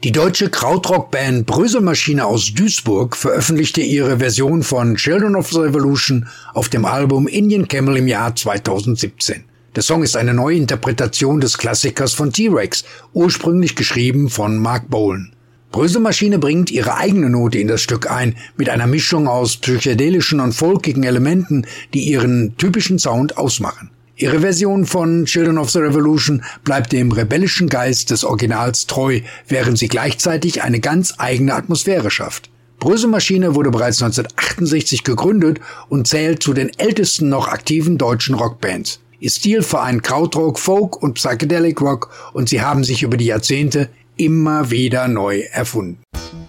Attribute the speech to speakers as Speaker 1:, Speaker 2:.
Speaker 1: Die deutsche Krautrock-Band Bröselmaschine aus Duisburg veröffentlichte ihre Version von Children of the Revolution auf dem Album Indian Camel im Jahr 2017. Der Song ist eine neue Interpretation des Klassikers von T-Rex, ursprünglich geschrieben von Mark Bolan. Bröselmaschine bringt ihre eigene Note in das Stück ein, mit einer Mischung aus psychedelischen und folkigen Elementen, die ihren typischen Sound ausmachen. Ihre Version von Children of the Revolution bleibt dem rebellischen Geist des Originals treu, während sie gleichzeitig eine ganz eigene Atmosphäre schafft. Bröselmaschine wurde bereits 1968 gegründet und zählt zu den ältesten noch aktiven deutschen Rockbands. Ihr Stil vereint Krautrock, Folk und Psychedelic Rock und sie haben sich über die Jahrzehnte immer wieder neu erfunden.